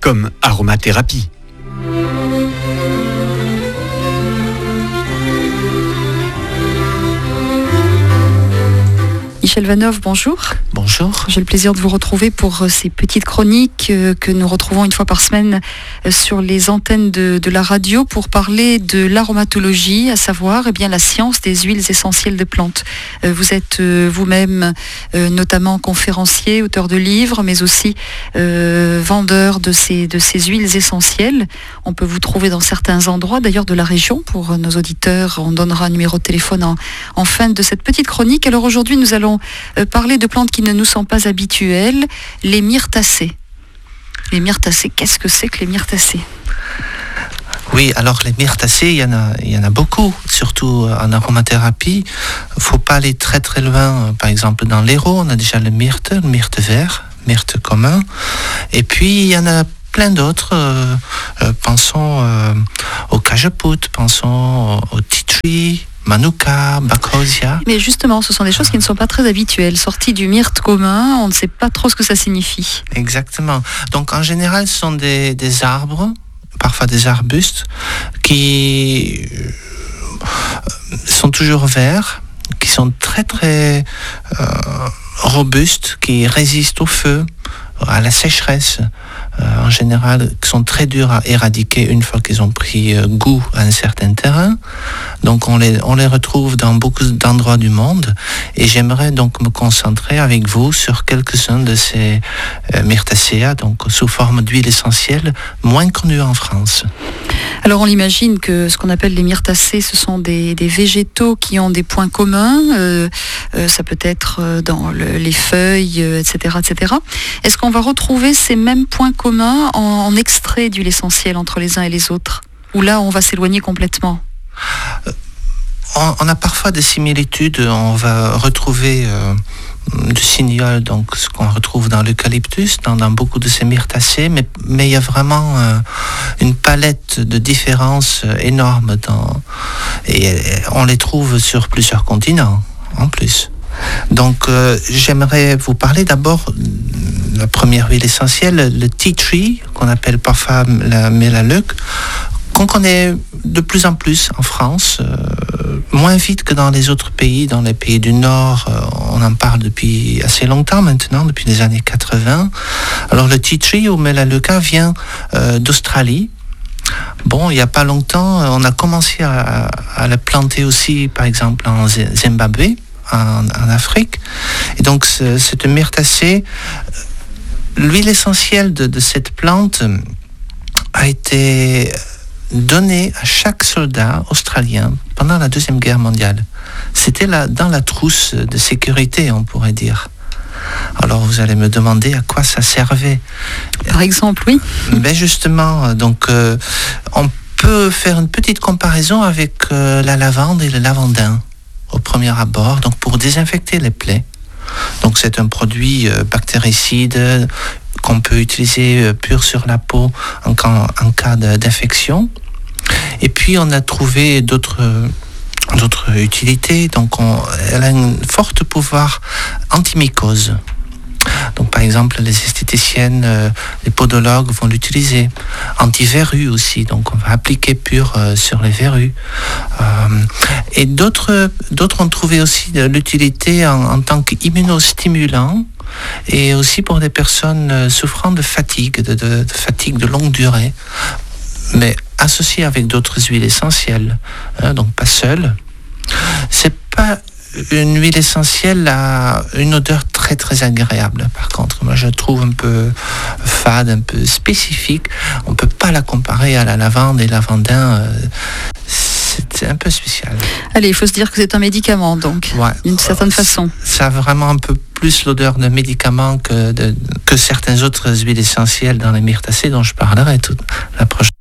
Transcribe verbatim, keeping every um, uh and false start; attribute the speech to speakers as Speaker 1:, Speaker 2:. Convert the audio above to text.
Speaker 1: comme aromathérapie.
Speaker 2: Michel Vanov, bonjour.
Speaker 3: Bonjour.
Speaker 2: J'ai le plaisir de vous retrouver pour ces petites chroniques que nous retrouvons une fois par semaine sur les antennes de, de la radio pour parler de l'aromatologie, à savoir eh bien, la science des huiles essentielles de plantes. Vous êtes vous-même notamment conférencier, auteur de livres, mais aussi euh, vendeur de ces, de ces huiles essentielles. On peut vous trouver dans certains endroits, d'ailleurs de la région. Pour nos auditeurs, on donnera un numéro de téléphone en, en fin de cette petite chronique. Alors aujourd'hui, nous allons parler de plantes qui ne nous sont pas habituelles, les myrtacées. Les myrtacées, qu'est-ce que c'est que les myrtacées ?
Speaker 3: Oui, alors les myrtacées, il y en a, il y en a beaucoup, surtout en aromathérapie. Il ne faut pas aller très très loin. Par exemple, dans l'héro, on a déjà le myrte, le myrte vert, myrte commun. Et puis, il y en a plein d'autres. Euh, euh, pensons euh, au cajeput, pensons au tea tree, Manuka, Bacrosia.
Speaker 2: Mais justement, ce sont des choses qui ne sont pas très habituelles. Sorties du myrte commun, on ne sait pas trop ce que ça signifie.
Speaker 3: Exactement. Donc en général, ce sont des, des arbres, parfois des arbustes, qui sont toujours verts, qui sont très très euh, robustes, qui résistent au feu, à la sécheresse. Euh, en général, qui sont très durs à éradiquer une fois qu'ils ont pris euh, goût à un certain terrain. Donc on les, on les retrouve dans beaucoup d'endroits du monde et j'aimerais donc me concentrer avec vous sur quelques-uns de ces euh, myrtacées, donc sous forme d'huile essentielle, moins connues en France.
Speaker 2: Alors on imagine que ce qu'on appelle les myrtacées, ce sont des, des végétaux qui ont des points communs. Euh, euh, ça peut être dans le, les feuilles, euh, et cetera, et cetera. Est-ce qu'on va retrouver ces mêmes points communs en, en extrait d'huile essentielle entre les uns et les autres ? Ou là, on va s'éloigner complètement ?
Speaker 3: euh, on, on a parfois des similitudes. On va retrouver euh, du signal, donc ce qu'on retrouve dans l'eucalyptus, dans, dans beaucoup de ces myrtacées, mais, mais il y a vraiment euh, une palette de différences énormes dans, et, et on les trouve sur plusieurs continents en plus. Donc euh, j'aimerais vous parler d'abord de la première huile essentielle, le tea tree, qu'on appelle parfois la mélaleuque, qu'on connaît de plus en plus en France, euh, moins vite que dans les autres pays, dans les pays du Nord. Euh, on en parle depuis assez longtemps maintenant, depuis les années quatre-vingts. Alors le tea tree ou mélaleuca vient euh, d'Australie. Bon, il n'y a pas longtemps, on a commencé à, à la planter aussi, par exemple en Zimbabwe, en, en Afrique. Et donc ce, cette myrtacée, l'huile essentielle de, de cette plante a été donnée à chaque soldat australien pendant la Deuxième Guerre mondiale. C'était là, dans la trousse de sécurité, on pourrait dire. Alors vous allez me demander à quoi ça servait.
Speaker 2: Par exemple, oui.
Speaker 3: Ben justement, donc euh, on peut faire une petite comparaison avec euh, la lavande et le lavandin au premier abord, donc pour désinfecter les plaies. Donc c'est un produit euh, bactéricide qu'on peut utiliser euh, pur sur la peau en, en cas d'infection. Et puis on a trouvé d'autres euh, d'autres utilités. Donc on, elle a un fort pouvoir antimycose. Donc par exemple les esthéticiennes, euh, les podologues vont l'utiliser. Anti-verrues aussi, donc on va appliquer pur euh, sur les verrues. Euh, et d'autres, d'autres ont trouvé aussi l'utilité en, en tant qu'immunostimulant et aussi pour des personnes euh, souffrant de fatigue, de, de, de fatigue de longue durée, mais associé avec d'autres huiles essentielles, hein, donc pas seul. C'est pas une huile essentielle à une odeur très très agréable. Par contre, moi je la trouve un peu fade, un peu spécifique. On peut pas la comparer à la lavande et lavandin. Euh, c'est un peu spécial.
Speaker 2: Allez, il faut se dire que c'est un médicament, donc,
Speaker 3: ouais.
Speaker 2: d'une certaine façon.
Speaker 3: Ça a vraiment un peu plus l'odeur de médicament que, de, que certaines autres huiles essentielles dans les myrtacées dont je parlerai toute la prochaine.